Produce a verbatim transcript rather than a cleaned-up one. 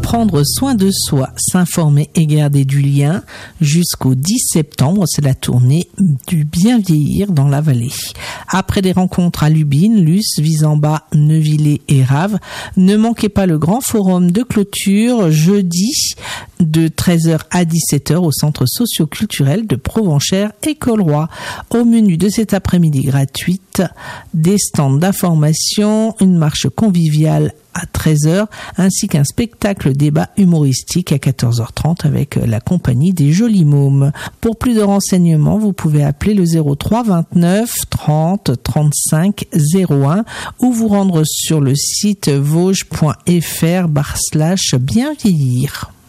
Prendre soin de soi, s'informer et garder du lien. Jusqu'au dix septembre, c'est la tournée du bien vieillir dans la vallée. Après des rencontres à Lubin, Luce, Visamba, Neuvillers et Raves, ne manquez pas le grand forum de clôture jeudi de treize heures à dix-sept heures au centre socio-culturel de Provenchères et Colroy. Au menu de cet après-midi gratuite, des stands d'information, une marche conviviale à treize heures, ainsi qu'un spectacle débat humoristique à quatorze heures trente avec la compagnie des Jolis Mômes. Pour plus de renseignements, vous pouvez appeler le zéro trois vingt-neuf trente trente-cinq zéro un ou vous rendre sur le site vosges point f r barre slash bien vieillir.